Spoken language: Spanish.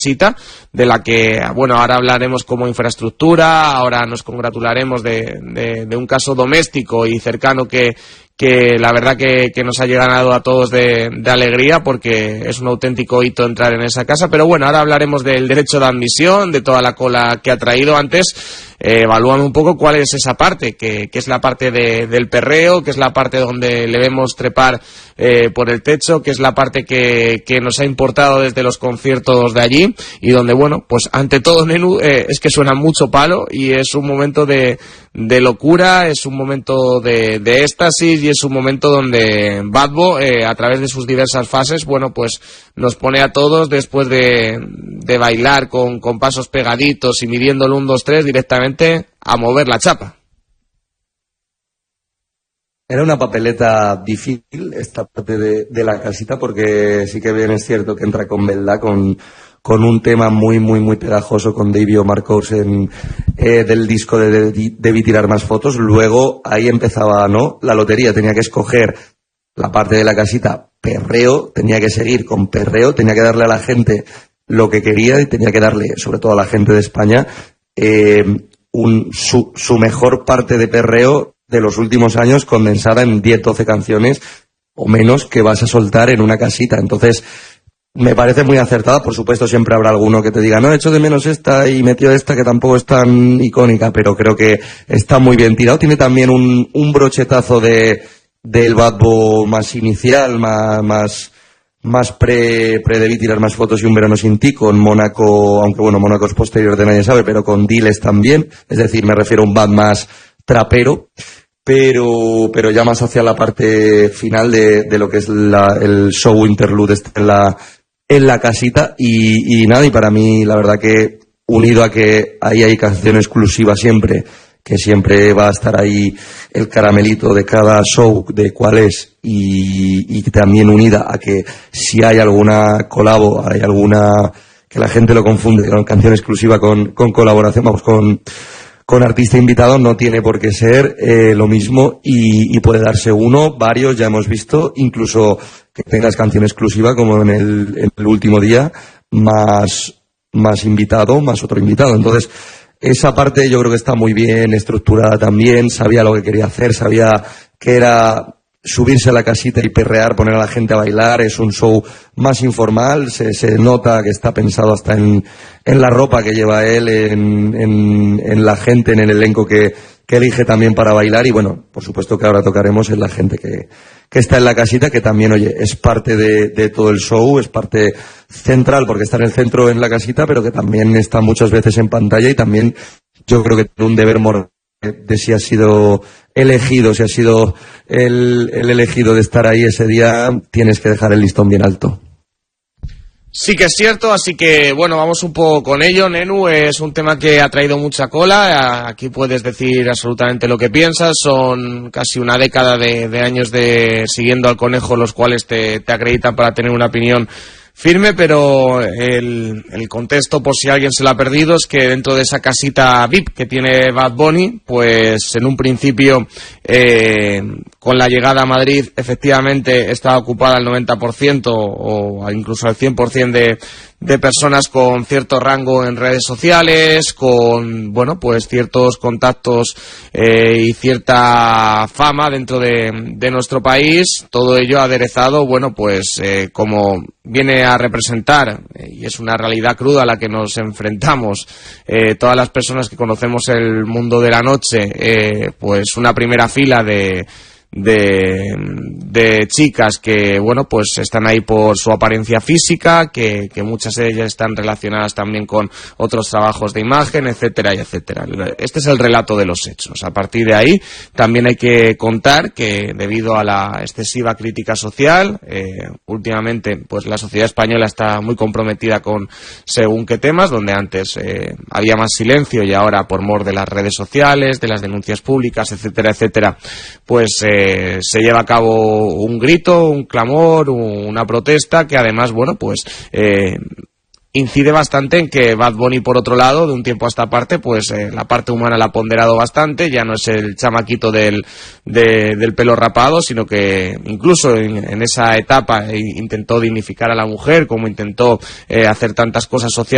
casita, de la que, bueno, ahora hablaremos como infraestructura, ahora nos congratularemos de un caso doméstico y cercano que la verdad que nos ha llegado a todos de alegría, porque es un auténtico hito entrar en esa casa. Pero bueno, ahora hablaremos del derecho de admisión, de toda la cola que ha traído. Antes, evalúame un poco cuál es esa parte, que es la parte del perreo, que es la parte donde le vemos trepar por el techo, que es la parte que nos ha importado desde los conciertos de allí, y donde, bueno, pues ante todo, Nenu, es que suena mucho palo y es un momento de locura, es un momento de éxtasis, y es un momento donde Badbo, a través de sus diversas fases, bueno, pues nos pone a todos, después de bailar con pasos pegaditos y midiendo el 1, 2, 3 directamente, a mover la chapa. Era una papeleta difícil esta parte de la casita, porque sí que bien es cierto que entra con verdad, con un tema muy, muy, muy pegajoso con Davio Marcousen del disco de Debí tirar más fotos. Luego ahí empezaba, ¿no?, la lotería. Tenía que escoger la parte de la casita perreo, tenía que seguir con perreo, tenía que darle a la gente lo que quería, y tenía que darle, sobre todo a la gente de España, su mejor parte de perreo de los últimos años, condensada en 10, 12 canciones o menos que vas a soltar en una casita. Entonces, me parece muy acertada. Por supuesto, siempre habrá alguno que te diga, no, echo de menos esta y metió esta que tampoco es tan icónica, pero creo que está muy bien tirado. Tiene también un brochetazo del Badbo más inicial, más Debí tirar más fotos y Un verano sin ti, con Mónaco, aunque bueno, Mónaco es posterior de Nadie sabe, pero con Diles también. Es decir, me refiero a un Bad más trapero, pero ya más hacia la parte final de lo que es el show interlude en la casita, y nada, y para mí la verdad que, unido a que ahí hay canción exclusiva siempre, que siempre va a estar ahí el caramelito de cada show de cuál es, y también unida a que si hay alguna colabo, hay alguna que la gente lo confunde con canción exclusiva con colaboración, vamos, con artista invitado, no tiene por qué ser lo mismo, y puede darse uno, varios, ya hemos visto, incluso que tengas canción exclusiva como en el último día, más invitado, más otro invitado. Entonces, esa parte yo creo que está muy bien estructurada también, sabía lo que quería hacer, sabía que era subirse a la casita y perrear, poner a la gente a bailar. Es un show más informal, se nota que está pensado hasta en la ropa que lleva él, en la gente, en el elenco que elige también para bailar. Y bueno, por supuesto que ahora tocaremos en la gente que está en la casita, que también, oye, es parte de todo el show, es parte central porque está en el centro en la casita, pero que también está muchas veces en pantalla, y también yo creo que tiene un deber moral de si ha sido elegido, si ha sido el elegido de estar ahí ese día, tienes que dejar el listón bien alto. Sí que es cierto, así que bueno, vamos un poco con ello. Nenu, es un tema que ha traído mucha cola, aquí puedes decir absolutamente lo que piensas, son casi una década de años de siguiendo al conejo, los cuales te acreditan para tener una opinión firme, pero el contexto, por si alguien se lo ha perdido, es que dentro de esa casita VIP que tiene Bad Bunny, pues en un principio, con la llegada a Madrid, efectivamente estaba ocupada al 90% o incluso al 100% de personas con cierto rango en redes sociales, con, bueno, pues ciertos contactos y cierta fama dentro de nuestro país. Todo ello aderezado, bueno, pues como viene a representar, y es una realidad cruda a la que nos enfrentamos todas las personas que conocemos el mundo de la noche, pues una primera fila de chicas que, bueno, pues están ahí por su apariencia física, que muchas de ellas están relacionadas también con otros trabajos de imagen, etcétera y etcétera. Este es el relato de los hechos. A partir de ahí también hay que contar que, debido a la excesiva crítica social, últimamente pues la sociedad española está muy comprometida con según qué temas, donde antes había más silencio, y ahora, por mor de las redes sociales, de las denuncias públicas, etcétera, etcétera, pues se lleva a cabo un grito, un clamor, una protesta que además, bueno, pues incide bastante en que Bad Bunny, por otro lado, de un tiempo a esta parte, pues la parte humana la ha ponderado bastante, ya no es el chamaquito del pelo rapado, sino que incluso en esa etapa intentó dignificar a la mujer, como intentó hacer tantas cosas sociales